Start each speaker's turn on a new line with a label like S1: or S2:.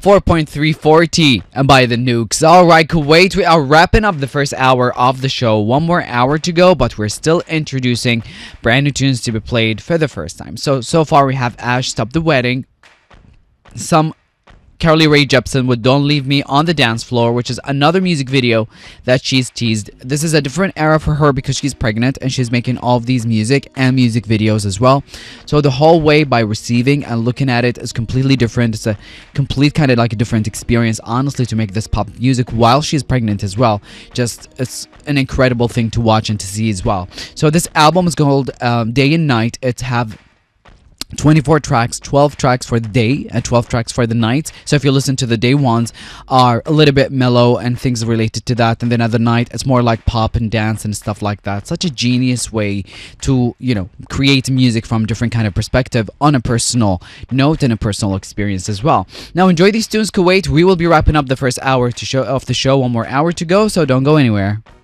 S1: 4.340 and by the Nukes. Alright, Kuwait, we are wrapping up the first hour of the show. One more hour to go, but we're still introducing brand new tunes to be played for the first time. So far we have Ash, Stop the Wedding, some Carly Rae Jepsen with Don't Leave Me on the Dance Floor, which is another music video that she's teased. This is a different era for her because she's pregnant and she's making all of these music and music videos as well. So the whole way by receiving and looking at it is completely different. It's a complete kind of like a different experience, honestly, to make this pop music while she's pregnant as well. Just, it's an incredible thing to watch and to see as well. So this album is called Day and Night. It's have 24 tracks, 12 tracks for the day and 12 tracks for the night. So if you listen to the day ones are a little bit mellow and things related to that, and then at the night it's more like pop and dance and stuff like that. Such a genius way to, you know, create music from different kind of perspective on a personal note and a personal experience as well. Now enjoy these tunes, Kuwait. We will be wrapping up the first hour of the show. One more hour to go, so don't go anywhere.